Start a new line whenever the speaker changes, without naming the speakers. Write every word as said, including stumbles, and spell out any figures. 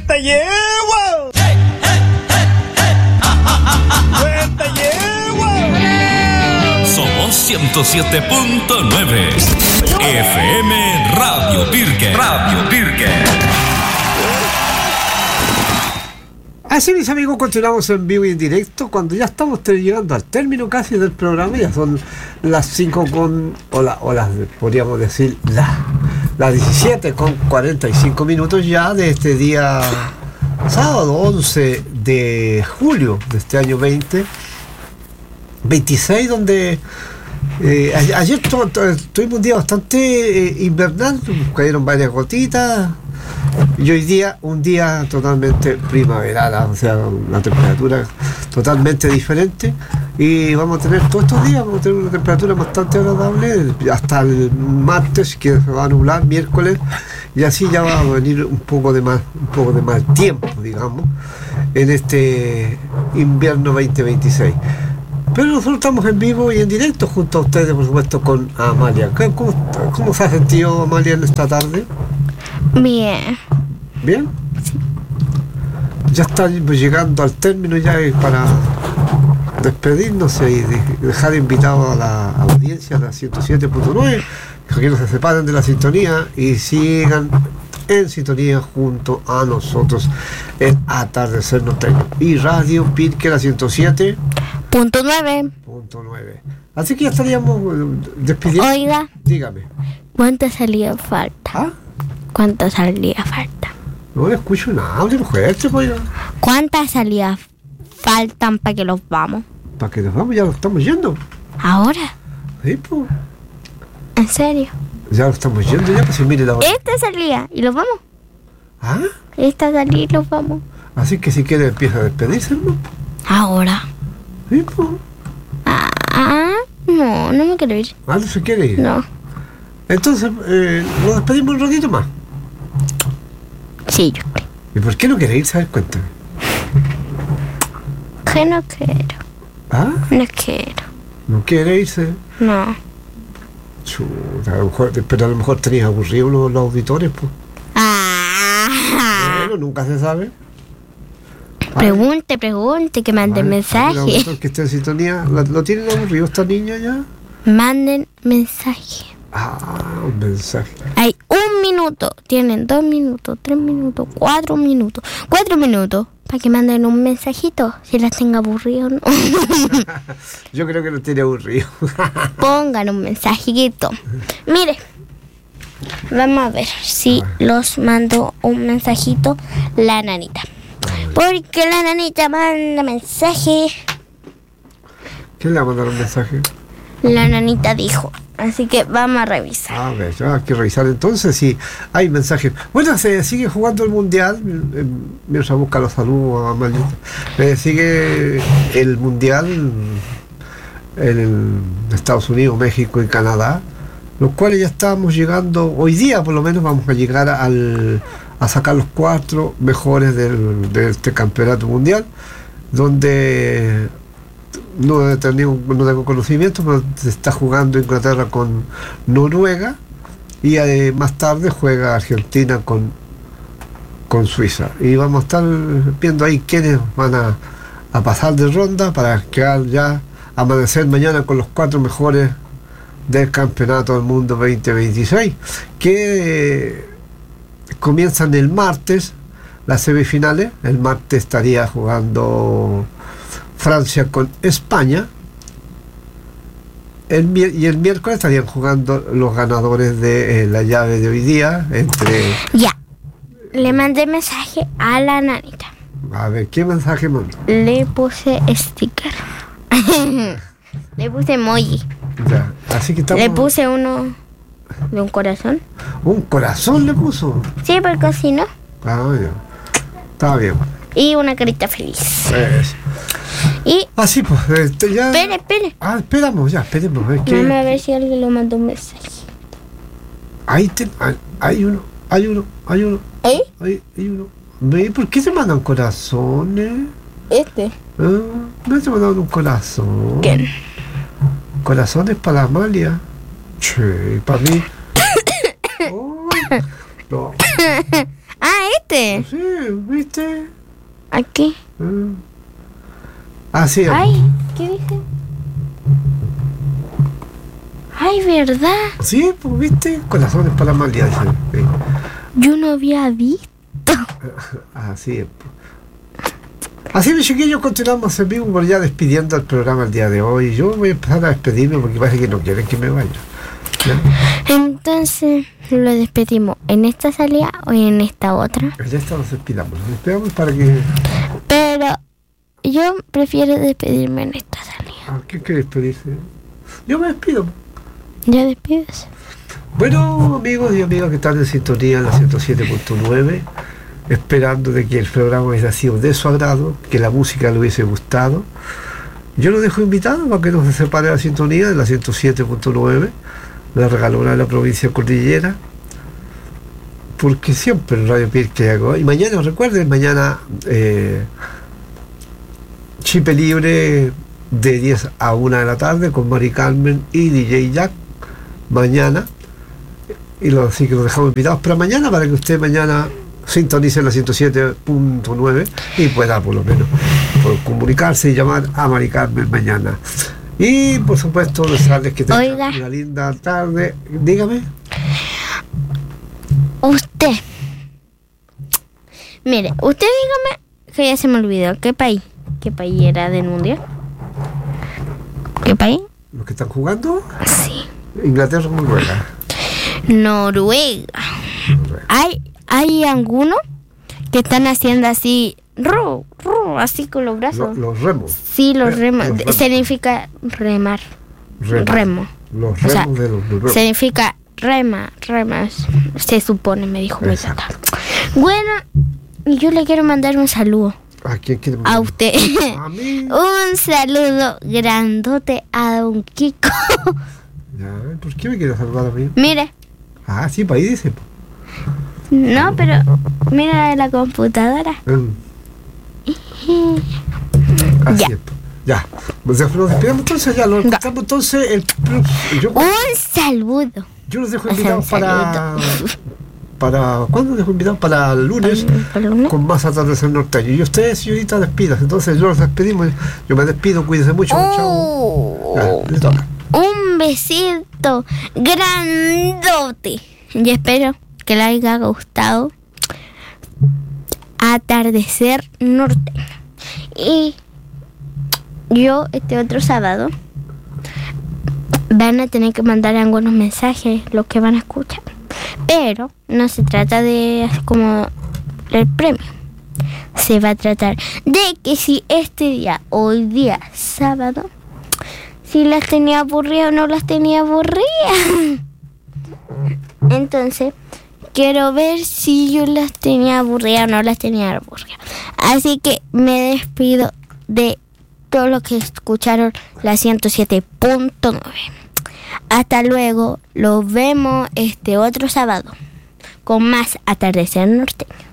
¡Vuelta yegua! ¡Hey, hey, hey, hey! ¡Ah, ah, ah, ah! ¡Vuelta yegua!
Somos ciento siete punto nueve F M Radio Pirque. Radio Pirque.
Así, mis amigos, continuamos en vivo y en directo cuando ya estamos llegando al término casi del programa. Ya son las cinco con, o, la, o las, podríamos decir, las la diecisiete con cuarenta y cinco minutos ya de este día sábado once de julio de este año veinte veintiséis, donde eh, ayer, ayer tu, tu, tuvimos un día bastante eh, invernal, cayeron varias gotitas. Y hoy día, un día totalmente primaveral, o sea, una temperatura totalmente diferente. Y vamos a tener todos estos días, vamos a tener una temperatura bastante agradable, hasta el martes, que se va a nublar, miércoles, y así ya va a venir un poco de más, un poco de más tiempo, digamos, en este invierno veinte veintiséis. Pero nosotros estamos en vivo y en directo junto a ustedes, por supuesto, con Amalia. ¿Cómo, cómo se ha sentido Amalia en esta tarde?
Bien.
¿Bien?
Sí.
Ya está llegando al término ya para despedirnos y dejar invitado a la audiencia de la ciento siete punto nueve, que no se separen de la sintonía y sigan en sintonía junto a nosotros en Atardecer Norteño y Radio Pirque, la ciento siete
punto nueve.
Así que ya estaríamos despidiendo.
Oiga,
dígame,
¿cuánta salida falta?
¿Ah?
¿Cuántas salidas faltan?
No le escucho nada, hable fuerte, pues.
¿Cuántas salidas faltan para que los vamos?
Para que nos vamos, ya lo estamos yendo.
¿Ahora?
Sí, pues.
¿En serio?
Ya lo estamos yendo, ya, pues, mire la hora.
Esta salida y los vamos.
¿Ah?
Esta salida y los vamos.
Así que si quiere empieza a despedirse, ¿no?
¿Ahora?
Sí, pues.
Ah, no, no me quiero ir.
¿Ah, no se quiere ir?
No.
Entonces, eh, nos despedimos un ratito más.
Sí, yo creo.
¿Y por qué no quiere irse? A ver, cuéntame.
Que no quiero.
¿Ah?
No quiero.
¿No quiere irse?
No.
Chuta, a lo mejor, pero a lo mejor tenías aburridos los, los auditores, pues.
Ah.
Bueno, nunca se sabe.
Pregunte, pregunte, que manden mensaje.
Que esté en sintonía. ¿Lo, lo tienen aburrido esta niña ya?
Manden mensaje.
Ah, un mensaje.
Hay un minuto, tienen dos minutos, tres minutos, cuatro minutos, cuatro minutos para que manden un mensajito. Si las tengo aburrido, no.
Yo creo que los tiene aburrido.
Pongan un mensajito. Mire, vamos a ver si los mando un mensajito la nanita. Porque la nanita manda mensaje.
¿Quién le va a mandar un mensaje?
La nanita dijo. Así que vamos a revisar.
A ver, ya hay que revisar entonces si hay mensajes. Bueno, se sigue jugando el mundial. Mientras busca los saludos a Malita. Eh, sigue el mundial en Estados Unidos, México y Canadá, los cuales ya estamos llegando. Hoy día, por lo menos, vamos a llegar al, a sacar los cuatro mejores del, de este campeonato mundial, donde no he tenido, no tengo conocimiento, pero se está jugando Inglaterra con Noruega y eh, más tarde juega Argentina con, con Suiza. Y vamos a estar viendo ahí quiénes van a, a pasar de ronda para quedar ya, amanecer mañana con los cuatro mejores del Campeonato del Mundo veinte veintiséis, que eh, comienzan el martes las semifinales. El martes estaría jugando Francia con España, el, y el miércoles estarían jugando los ganadores de eh, la llave de hoy día entre...
Ya, le mandé mensaje a la nanita.
A ver, ¿qué mensaje mandó?
Le puse sticker. Le puse emoji.
Ya, así que estamos...
Le puse uno de un corazón.
¿Un corazón le puso?
Sí, porque así no.
Ah, ya. Está bien.
Y una carita feliz.
Pues.
Y...
Así pues, este, ya...
Espere, espere.
Ah, esperamos, ya, esperemos. Es que...
Vamos a ver si alguien le mandó un mensaje.
Ahí te, hay, hay uno, hay uno, hay uno.
¿Eh?
Hay, hay uno. ¿Ve? ¿Por qué se mandan corazones?
Este.
Ah, ¿no se mandaron un corazón?
¿Quién?
Corazones para Amalia. Che, para mí. Oh, no.
Ah, este. dice?
Sí, ¿viste?
Aquí.
Mm. Así es.
Ay, ¿qué dice? Ay, ¿verdad?
Sí, pues, ¿viste? Corazones para la maldad, dice. Sí.
Yo no había visto.
Así es. Así es, chiquillos, continuamos en vivo, ya despidiendo el programa el día de hoy. Yo voy a empezar a despedirme porque parece que no quieren que me vaya. ¿Ya?
Entonces, ¿lo despedimos en esta salida o en esta otra?
Ya está, nos despidamos. Nos despidamos para que...
Pero yo prefiero despedirme en esta salida.
¿A qué quiere despedirse? Yo me despido.
¿Ya despides?
Bueno, amigos y amigas que están en sintonía en la ciento siete punto nueve, esperando de que el programa hubiese sido de su agrado, que la música le hubiese gustado. Yo los dejo invitados para que no se separe la sintonía de la ciento siete punto nueve, la regalona de la provincia Cordillera, porque siempre el Radio Pirque hago. Y mañana, recuerden, mañana eh, Chipe Libre de diez a una de la tarde con Mari Carmen y D J Jack, mañana. Y lo, así que los dejamos invitados para mañana, para que usted mañana sintonice la ciento siete punto nueve y pueda por lo menos por comunicarse y llamar a Mari Carmen mañana. Y por supuesto desearles que tengan
Oiga.
una linda tarde. Dígame.
Usted. Mire, usted dígame que ya se me olvidó. ¿Qué país? ¿Qué país era del mundial? ¿Qué país?
Los que están jugando,
Sí.
Inglaterra o Noruega.
Noruega. Hay, hay algunos que están haciendo así, ru, ru, así con los
Lo-
brazos.
los remos.
Sí, los
Eh,
remos.
los remos.
Significa remar.
Remos.
Remo.
Los
O sea,
remos de los noruegos.
Significa rema, remas. Se supone, me dijo mi
Exacto.
tata. Bueno, y yo le quiero mandar un saludo
¿A quién quiere
a
mandar?
usted.
A mí.
Un saludo grandote a don Kiko.
Ya, ¿por qué me quiere saludar a mí?
Mire,
Ah, sí, para ahí dice.
no, pero mira la computadora.
Mm. Así
Ya.
es. Ya. Pues ya nos despedimos entonces, ya lo
Ya.
escuchamos entonces. El, yo,
Un saludo.
yo los dejo
O sea,
invitados
un
para.
saludo.
para ¿Cuándo dejo invitados? Para el lunes.
¿Para el lunes?
Con más atardecer norteño. Y ustedes, señorita, despidas. Entonces yo los despedimos. Yo me despido, cuídense mucho. Chao.
Oh,
Ya, le toca.
un besito grandote. Y espero que le haya gustado Atardecer Norteño. Y yo este otro sábado van a tener que mandar algunos mensajes los que van a escuchar. Pero no se trata de así como el premio. Se va a tratar de que si este día, hoy día sábado, si las tenía aburridas o no las tenía aburridas. Entonces, quiero ver si yo las tenía aburridas o no las tenía aburridas. Así que me despido de todos los que escucharon la ciento siete punto nueve. Hasta luego, los vemos este otro sábado con más Atardecer Norteño.